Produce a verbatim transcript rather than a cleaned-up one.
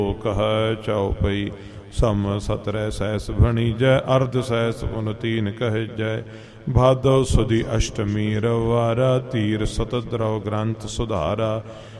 ਕਹੈ ਚਉਪਈ ਸਮ ਸਤਰੈ ਸੈਸ ਭਣੀ ਜੈ ਅਰਧ ਸੈਸ ਪੁਨ ਤੀਨ ਕਹਿ ਜੈ ਭਾਦਵ ਸੁਦੀ ਅਸ਼ਟਮੀ ਰਵਾਰਾ ਤੀਰ ਸਤਦਰਵ ਗ੍ਰੰਥ ਸੁਧਾਰਾ